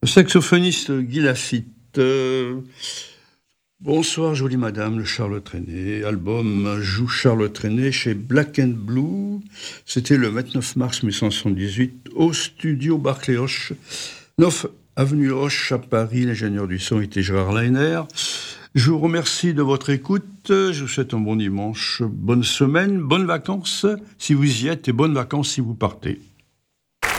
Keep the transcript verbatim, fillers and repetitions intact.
Le saxophoniste Guy Lafitte. Euh, bonsoir, jolie madame, le Charles Trenet. Album Joue Charles Trenet chez Black and Blue. C'était le vingt-neuf mars mille neuf cent soixante-dix-huit au studio Barclay Hoche, neuf avenue Hoche à Paris. L'ingénieur du son était Gérard Leiner. Je vous remercie de votre écoute. Je vous souhaite un bon dimanche, bonne semaine, bonnes vacances si vous y êtes et bonnes vacances si vous partez.